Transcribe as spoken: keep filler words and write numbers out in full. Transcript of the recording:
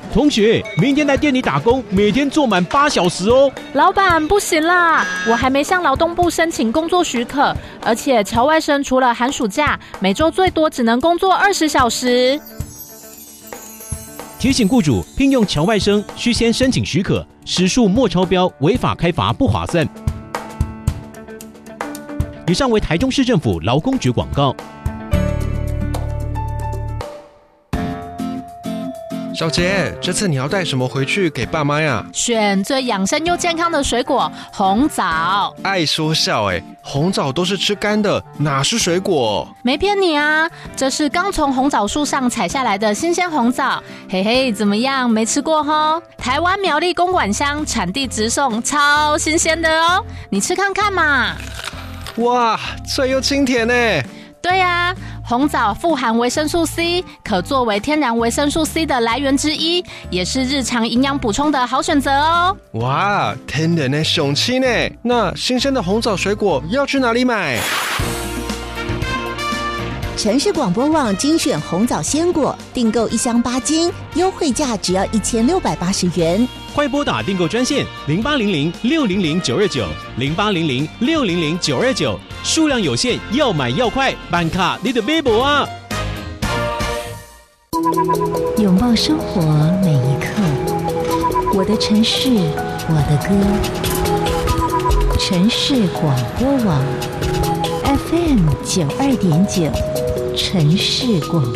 同学，明天来店里打工，每天做满八小时哦。 老板，不行啦，我还没向劳动部申请工作许可，而且侨外生除了寒暑假，每周最多只能工作二十小时。 提醒雇主，聘用侨外生需先申请许可，时数莫超标，违法开罚不划算。以上为台中市政府劳工局广告。 小杰，这次你要带什么回去给爸妈呀？ 选最养生又健康的水果红枣。 爱说笑哎，红枣都是吃干的，哪是水果？ 没骗你啊，这是刚从红枣树上采下来的新鲜红枣。嘿嘿，怎么样？没吃过吼？台湾苗栗公馆乡产地直送，超新鲜的哦，你吃看看嘛。 哇，脆又清甜哎。 对啊，红枣富含维生素 C， 可作为天然维生素 C 的来源之一，也是日常营养补充的好选择哦。 哇，天然的雄青呢？那新鲜的红枣水果要去哪里买？ 城市广播网精选红枣鲜果，订购一箱八斤，优惠价只要一千六百八十元。 快拨打订购专线零八零零六零零九二九零八零零六零零九二九，数量有限，要买要快，办卡你的微博啊！ 拥抱生活每一刻，我的城市，我的歌。城市广播网 F M 九二点九，城市广